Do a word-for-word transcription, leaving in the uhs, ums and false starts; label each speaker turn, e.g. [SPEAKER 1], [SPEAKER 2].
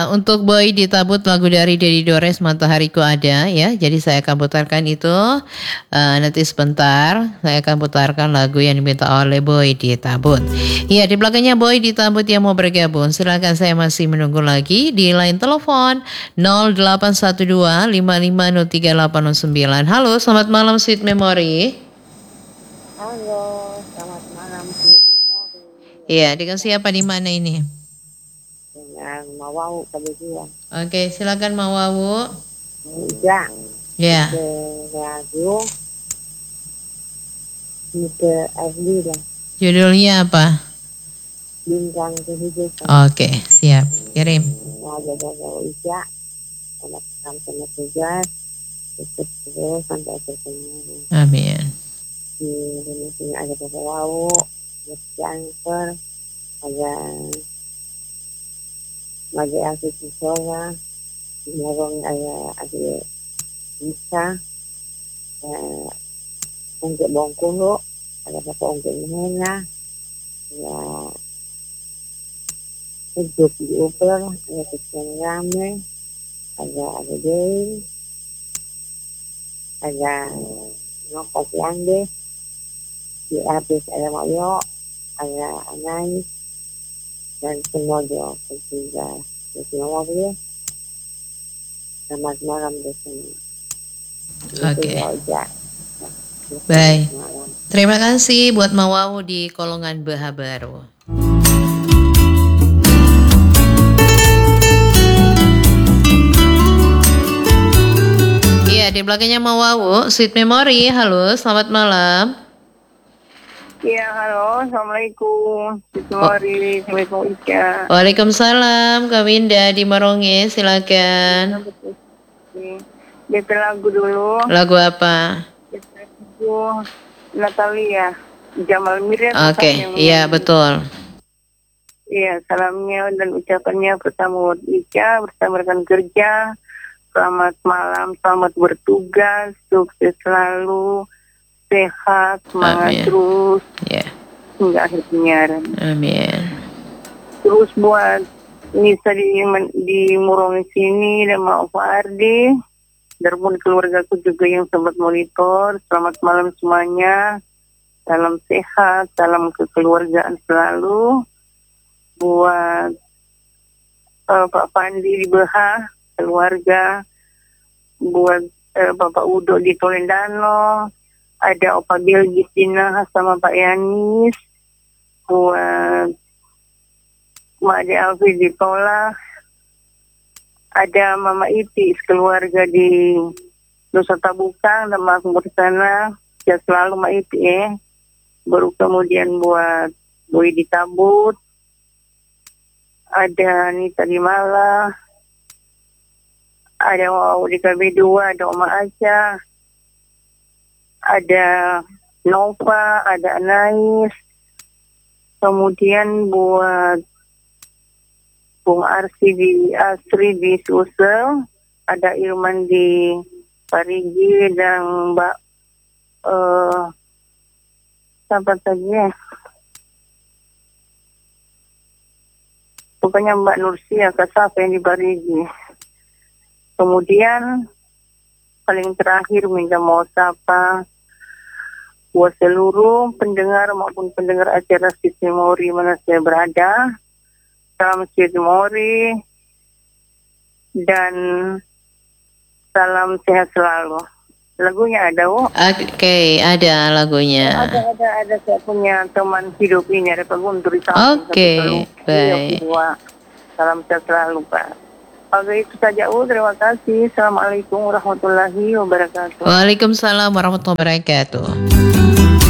[SPEAKER 1] Untuk Boy Ditabut lagu dari Dedi Dores Matahariku Ada ya. Jadi saya akan putarkan itu uh, nanti sebentar saya akan putarkan lagu yang diminta oleh Boy Ditabut. Ya, di belakangnya Boy Ditabut yang mau bergabung. Silakan, saya masih menunggu lagi di line telepon nol delapan satu dua lima lima nol tiga delapan nol sembilan. Halo, selamat malam Sweet Memory.
[SPEAKER 2] Halo, selamat malam Sweet Memory.
[SPEAKER 1] Iya, dengan siapa di mana ini?
[SPEAKER 2] Dengan Mawawu kebetulan.
[SPEAKER 1] Oke, silakan Mawawu.
[SPEAKER 2] Ya.
[SPEAKER 1] Ya.
[SPEAKER 2] Ke radio. Ke F B lah.
[SPEAKER 1] Judulnya apa?
[SPEAKER 2] Bintang Kehidupan.
[SPEAKER 1] Oke, siap. Kirim.
[SPEAKER 2] Mau jaga Isya. Selamat malam sama tugas. Tetap terus sampai bertemu.
[SPEAKER 1] Amin.
[SPEAKER 2] Di Indonesia ada Mawawu, ada Jangker, ada Magi Asik Sola, Morong ada ada Bisa, untuk Bongkulu, ada Bapak untuk Mena, ya hidup di Uber, ada Kecian Rame, ada ada Dewi, ada Nokop Yande, di Abis ada Mayo, ada Anai, dan semua dia juga semua dia. Selamat malam bersama.
[SPEAKER 1] Oke. Baik. Terima kasih buat Mawawu di Kolongan Beha Baru. Iya, di belakangnya Mawawu, Sweet Memory. Halo, selamat malam.
[SPEAKER 2] Iya, halo, assalamualaikum. Assalamualaikum, Assalamualaikum Ika.
[SPEAKER 1] Waalaikumsalam, Kak Winda di Maronge, silakan.
[SPEAKER 2] D P lagu dulu.
[SPEAKER 1] Lagu apa?
[SPEAKER 2] D P lagu Natalia, Jamal Mirdad.
[SPEAKER 1] Oke, okay, iya betul.
[SPEAKER 2] Iya, salamnya dan ucapannya pertama buat Ika bersama rekan kerja. Selamat malam, selamat bertugas, sukses selalu. Sehat, semangat Amin. Terus
[SPEAKER 1] yeah.
[SPEAKER 2] Hingga akhir penyiaran.
[SPEAKER 1] Amin.
[SPEAKER 2] Terus buat Nisa di, di Murong sini dan Mak Fardi dan pun keluargaku juga yang sempat monitor. Selamat malam semuanya. Salam sehat, salam kekeluargaan selalu. Buat uh, Pak Pandi di Beha, keluarga. Buat uh, Bapak Udo di Tolendano. Ada Opa Bilgis Dina sama Pak Yanis, buat Mak Ade Alfi di Tola, ada Mama Iti keluarga di Nusa Tabukang dan Makmur sana, ya selalu Mak Iti ya. Baru kemudian buat Boy Ditabut, ada Nita di Malah, ada Wawu di K B dua, ada Oma Aca, ada Nova, ada Anais, kemudian buat Bung Arsi di Asri di Sulsel, ada Irman di Parigi dan Mbak uh, siapa saja, pokoknya Mbak Nursia Kasaf yang di Parigi. Kemudian paling terakhir minta mau sapa buat seluruh pendengar maupun pendengar acara Sweet Memory mana saya berada. Salam Sweet Memory dan salam sehat selalu. Lagunya ada, oh.
[SPEAKER 1] Oke, okay, ada lagunya.
[SPEAKER 2] Ada, ada, ada. Saya punya teman hidup ini, ada Pak Guntur di
[SPEAKER 1] samping. Oke, okay, baik.
[SPEAKER 2] Salam sehat selalu, Pak. Oke, itu saja. Oh, terima kasih. Assalamualaikum warahmatullahi wabarakatuh.
[SPEAKER 1] Waalaikumsalam warahmatullahi wabarakatuh.